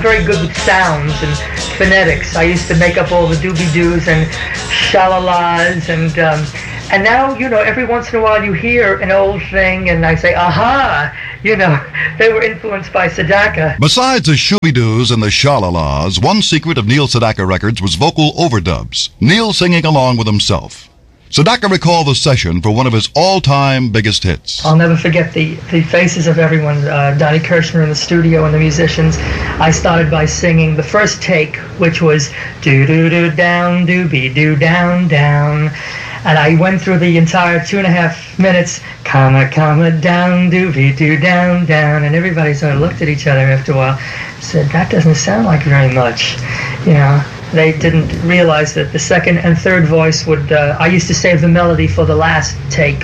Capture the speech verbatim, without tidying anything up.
very good with sounds and phonetics. I used to make up all the doobie-doos and shalalas, and um, and now, you know, every once in a while you hear an old thing, and I say, aha, you know, they were influenced by Sedaka. Besides the shooby-doos and the shalalas, one secret of Neil Sedaka records was vocal overdubs, Neil singing along with himself. Sedaka recalled the session for one of his all-time biggest hits. I'll never forget the, the faces of everyone, uh, Donnie Kirshner in the studio and the musicians. I started by singing the first take, which was do-do-do down, doobie-doo down, down. And I went through the entire two and a half minutes, comma, comma, down, doobie-doo down, down. And everybody sort of looked at each other after a while and said, that doesn't sound like very much, you know. They didn't realize that the second and third voice would, uh, I used to save the melody for the last take.